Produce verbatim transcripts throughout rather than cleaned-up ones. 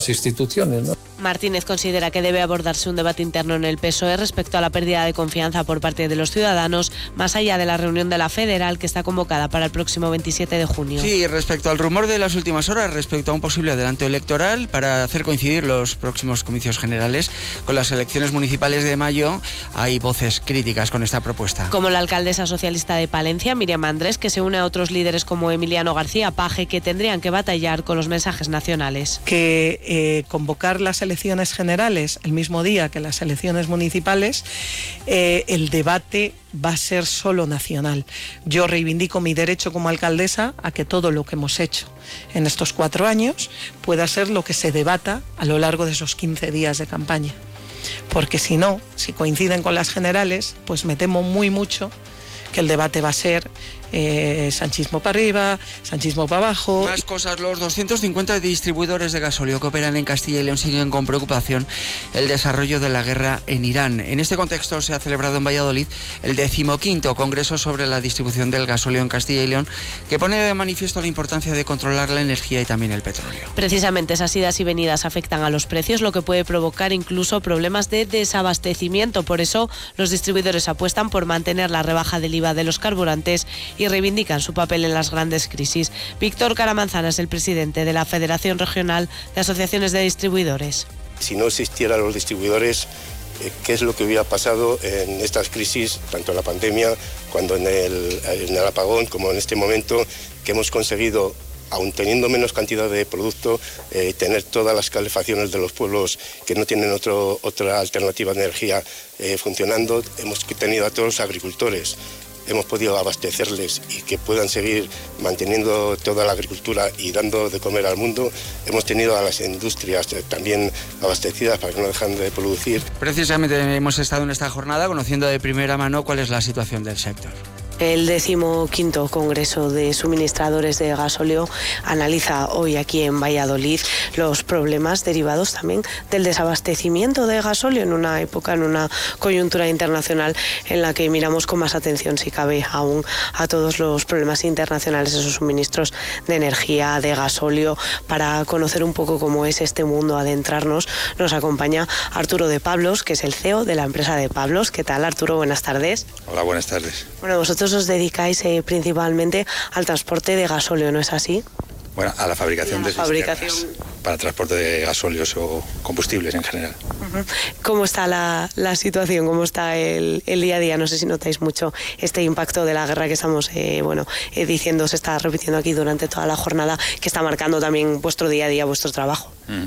instituciones, ¿no? Martínez considera que debe abordarse un debate interno en el P S O E respecto a la pérdida de confianza por parte de los ciudadanos, más allá de la reunión de la Federal que está convocada para el próximo veintisiete de junio. Sí, respecto al rumor de las últimas horas, respecto a un posible adelanto electoral para hacer coincidir los próximos comicios generales con las elecciones municipales de mayo, hay voces críticas con esta propuesta. Como la alcaldesa socialista de Palencia, Miriam Andrés, que se une a otros líderes como Emiliano García Paje, que tendrían que batallar con los mensajes nacionales. Que eh, convocar las elecciones generales el mismo día que las elecciones municipales, eh, el debate va a ser solo nacional. Yo reivindico mi derecho como alcaldesa a que todo lo que hemos hecho en estos cuatro años pueda ser lo que se debata a lo largo de esos quince días de campaña. Porque si no, si coinciden con las generales, pues me temo muy mucho que el debate va a ser eh, sanchismo para arriba, sanchismo para abajo. Más cosas, los doscientos cincuenta distribuidores de gasóleo que operan en Castilla y León siguen con preocupación el desarrollo de la guerra en Irán. En este contexto se ha celebrado en Valladolid el decimoquinto Congreso sobre la distribución del gasóleo en Castilla y León, que pone de manifiesto la importancia de controlar la energía y también el petróleo. Precisamente esas idas y venidas afectan a los precios, lo que puede provocar incluso problemas de desabastecimiento. Por eso los distribuidores apuestan por mantener la rebaja del I V A de los carburantes y reivindican su papel en las grandes crisis. Víctor Caramanzana es el presidente de la Federación Regional de Asociaciones de Distribuidores. Si no existieran los distribuidores, ¿qué es lo que hubiera pasado en estas crisis, tanto en la pandemia, cuando en el, en el apagón, como en este momento, que hemos conseguido, aun teniendo menos cantidad de producto, eh, tener todas las calefacciones de los pueblos que no tienen otro, otra alternativa de energía eh, funcionando? Hemos tenido a todos los agricultores, hemos podido abastecerles y que puedan seguir manteniendo toda la agricultura y dando de comer al mundo. Hemos tenido a las industrias también abastecidas para que no dejen de producir. Precisamente hemos estado en esta jornada conociendo de primera mano cuál es la situación del sector. El decimoquinto Congreso de Suministradores de Gasóleo analiza hoy aquí en Valladolid los problemas derivados también del desabastecimiento de gasóleo en una época, en una coyuntura internacional en la que miramos con más atención, si cabe, aún a todos los problemas internacionales de esos suministros de energía, de gasóleo. Para conocer un poco cómo es este mundo, adentrarnos, nos acompaña Arturo de Pablos, que es el C E O de la empresa de Pablos. ¿Qué tal, Arturo? Buenas tardes. Hola, buenas tardes. Bueno, vosotros os dedicáis eh, principalmente al transporte de gasóleo, ¿no es así? Bueno, a la fabricación a la de fabricación para transporte de gasóleos o combustibles en general. Uh-huh. ¿Cómo está la, la situación? ¿Cómo está el, el día a día? No sé si notáis mucho este impacto de la guerra que estamos eh, bueno, eh, diciendo, se está repitiendo aquí durante toda la jornada, que está marcando también vuestro día a día, vuestro trabajo. Mm.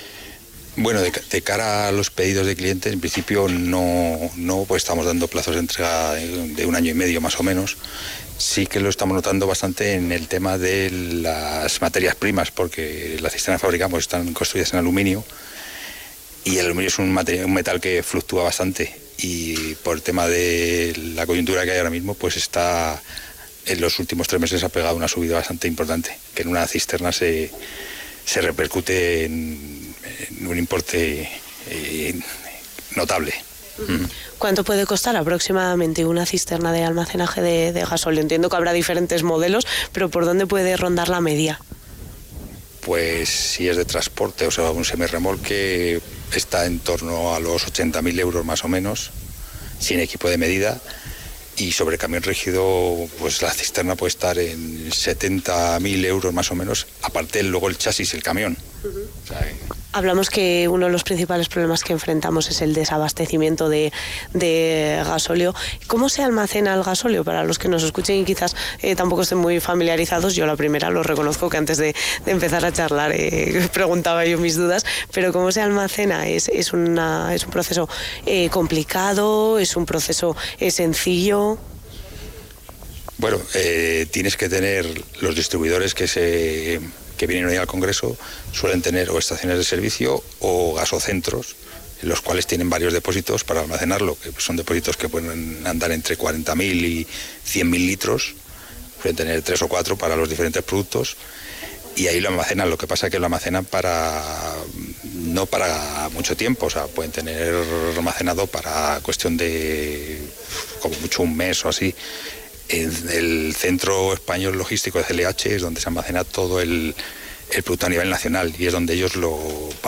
Bueno, de, de cara a los pedidos de clientes, en principio no, no pues estamos dando plazos de entrega de un año y medio más o menos. Sí que lo estamos notando bastante en el tema de las materias primas, porque las cisternas que fabricamos están construidas en aluminio y el aluminio es un, material, un metal que fluctúa bastante, y por el tema de la coyuntura que hay ahora mismo, pues está en los últimos tres meses ha pegado una subida bastante importante, que en una cisterna se, se repercute en, en un importe eh, notable. ¿Cuánto puede costar aproximadamente una cisterna de almacenaje de, de gasóleo? Entiendo que habrá diferentes modelos, pero ¿por dónde puede rondar la media? Pues si es de transporte, o sea, un semirremolque, está en torno a los ochenta mil euros más o menos, sin equipo de medida. Y sobre camión rígido, pues la cisterna puede estar en setenta mil euros más o menos, aparte luego el chasis, el camión. Uh-huh. O sea, Hablamos que uno de los principales problemas que enfrentamos es el desabastecimiento de, de gasóleo. ¿Cómo se almacena el gasóleo? Para los que nos escuchen y quizás eh, tampoco estén muy familiarizados, yo la primera lo reconozco que antes de, de empezar a charlar eh, preguntaba yo mis dudas, pero ¿cómo se almacena? ¿Es, es, una, es un proceso eh, complicado? ¿Es un proceso eh, sencillo? Bueno, eh, tienes que tener los distribuidores que se... que vienen hoy al Congreso, suelen tener o estaciones de servicio o gasocentros, en los cuales tienen varios depósitos para almacenarlo, que son depósitos que pueden andar entre cuarenta mil y cien mil litros, pueden tener tres o cuatro para los diferentes productos, y ahí lo almacenan. Lo que pasa es que lo almacenan para no para mucho tiempo, o sea, pueden tener almacenado para cuestión de como mucho un mes o así. El Centro Español Logístico de C L H es donde se almacena todo el, el producto a nivel nacional y es donde ellos lo